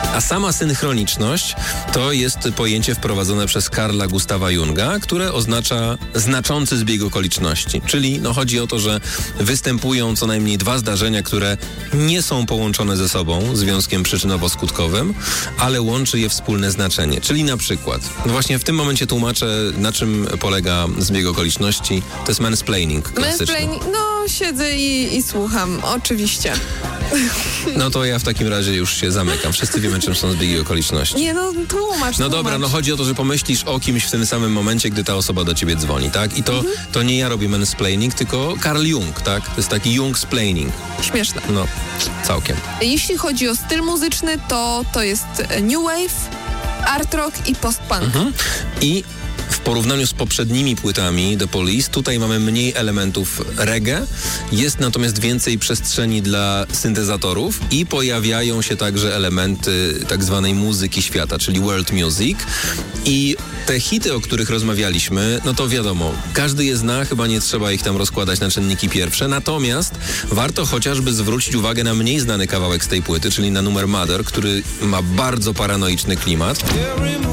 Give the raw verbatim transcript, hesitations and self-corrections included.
A sama synchroniczność to jest pojęcie wprowadzone przez Carla Gustawa Junga, które oznacza znaczący zbieg okoliczności. Czyli no, chodzi o to, że występują co najmniej dwa zdarzenia, które nie są połączone ze sobą związkiem przyczynowo-skutkowym, ale łączy je wspólne znaczenie. Czyli na przykład, no właśnie w tym momencie tłumaczę, na czym polega zbieg okoliczności. To jest mansplaining klasyczny. Mansplaining, no siedzę i, i słucham, oczywiście. No to ja w takim razie już się zamykam. Wszyscy wiemy, czym są zbiegi okoliczności. Nie, no tłumacz, No tłumacz. dobra, no chodzi o to, że pomyślisz o kimś w tym samym momencie, gdy ta osoba do ciebie dzwoni, tak? I to, mhm. to nie ja robię mansplaining, tylko Carl Jung, tak? To jest taki Jungsplaining. Śmieszne. No, całkiem. Jeśli chodzi o styl muzyczny, to to jest new wave, art rock i post-punk. Mhm. I w porównaniu z poprzednimi płytami The Police, tutaj mamy mniej elementów reggae, jest natomiast więcej przestrzeni dla syntezatorów i pojawiają się także elementy tak zwanej muzyki świata, czyli world music. I te hity, o których rozmawialiśmy, no to wiadomo, każdy je zna, chyba nie trzeba ich tam rozkładać na czynniki pierwsze, natomiast warto chociażby zwrócić uwagę na mniej znany kawałek z tej płyty, czyli na numer Mother, który ma bardzo paranoiczny klimat.